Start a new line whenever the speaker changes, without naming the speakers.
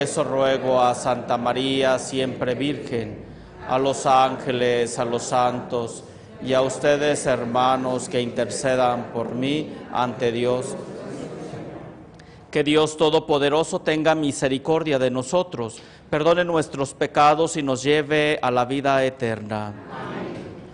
Eso ruego a Santa María, siempre Virgen, a los ángeles, a los santos y a ustedes, hermanos, que intercedan por mí ante Dios. Que Dios Todopoderoso tenga misericordia de nosotros, perdone nuestros pecados y nos lleve a la vida eterna.